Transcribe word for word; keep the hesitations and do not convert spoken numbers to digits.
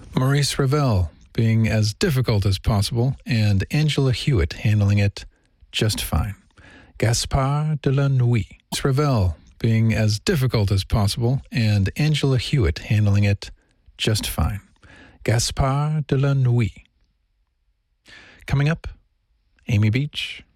Maurice Ravel being as difficult as possible, and Angela Hewitt handling it just fine. Gaspard de la Nuit. Ravel being as difficult as possible, and Angela Hewitt handling it just fine. Gaspard de la Nuit. Coming up, Amy Beach.